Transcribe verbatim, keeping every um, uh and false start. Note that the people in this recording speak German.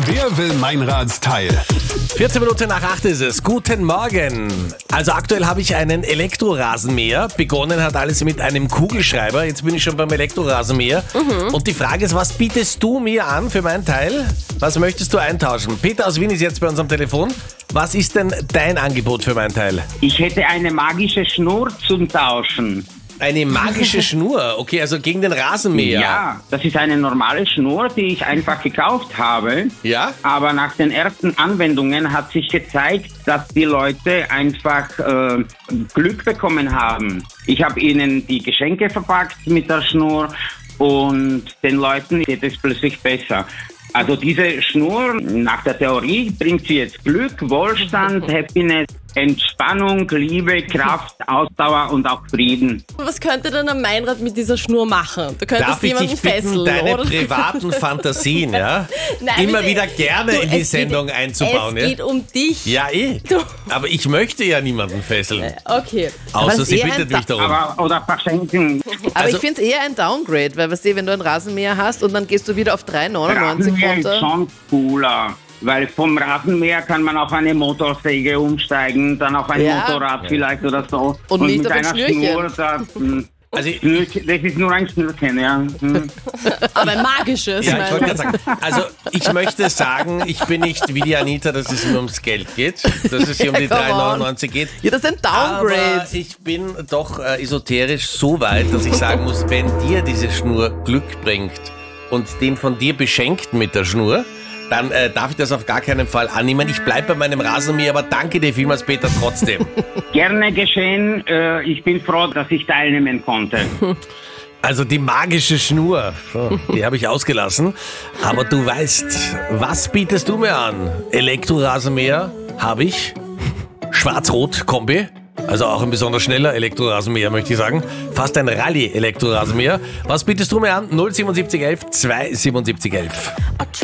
Wer will Meinrads Teil? vierzehn Minuten nach acht ist es. Guten Morgen. Also aktuell habe ich einen Elektrorasenmäher. Begonnen hat alles mit einem Kugelschreiber. Jetzt bin ich schon beim Elektrorasenmäher. Mhm. Und die Frage ist, was bietest du mir an für meinen Teil? Was möchtest du eintauschen? Peter aus Wien ist jetzt bei uns am Telefon. Was ist denn dein Angebot für meinen Teil? Ich hätte eine magische Schnur zum Tauschen. Eine magische Schnur? Okay, also gegen den Rasenmäher. Ja, das ist eine normale Schnur, die ich einfach gekauft habe. Ja? Aber nach den ersten Anwendungen hat sich gezeigt, dass die Leute einfach äh, Glück bekommen haben. Ich habe ihnen die Geschenke verpackt mit der Schnur und den Leuten geht es plötzlich besser. Also diese Schnur, nach der Theorie, bringt sie jetzt Glück, Wohlstand, Happiness, Entspannung, Liebe, Kraft, Ausdauer und auch Frieden. Was könnte denn ein Meinrad mit dieser Schnur machen? Du könntest Darf ich jemanden dich bitten, fesseln, deine oder? privaten Fantasien, ja, Nein, immer bitte. wieder gerne Du, in die es Sendung geht, einzubauen? Es Ja? geht um dich. Ja, eh. Du. Aber ich möchte ja niemanden fesseln. Okay. Außer Aber sie eher bittet ein mich darum. Aber, oder verschenken. Aber Also- ich finde es eher ein Downgrade, weil weißt du, wenn du einen Rasenmäher hast und dann gehst du wieder auf drei neunundneunzig Rasenmäher ist runter. schon cooler. Weil vom Rasenmäher kann man auf eine Motorsäge umsteigen, dann auf ein Ja. Motorrad vielleicht oder so. Und nicht mit auf ein einer Schnürchen. Schnur, da, hm, Also, Schnürchen, das ist nur ein Schnürchen, ja. Hm. Aber ein magisches, ja, ich wollte Meinrad. gerade sagen, also ich möchte sagen, ich bin nicht wie die Anita, dass es mir ums Geld geht, dass es hier um die Come drei on. neunundneunzig geht. Ja, das ist ein Downgrade. Aber ich bin doch äh, esoterisch so weit, dass ich sagen muss, wenn dir diese Schnur Glück bringt und den von dir beschenkt mit der Schnur, dann äh, darf ich das auf gar keinen Fall annehmen. Ich bleibe bei meinem Rasenmäher, aber danke dir vielmals, Peter, trotzdem. Gerne geschehen. Äh, ich bin froh, dass ich teilnehmen konnte. Also die magische Schnur, so, die habe ich ausgelassen. Aber du weißt, was bietest du mir an? Elektrorasenmäher habe ich. Schwarz-Rot-Kombi. Also auch ein besonders schneller Elektrorasenmäher, möchte ich sagen. Fast ein Rallye-Elektrorasenmäher. Was bietest du mir an? null sieben sieben eins eins zwei sieben sieben eins eins.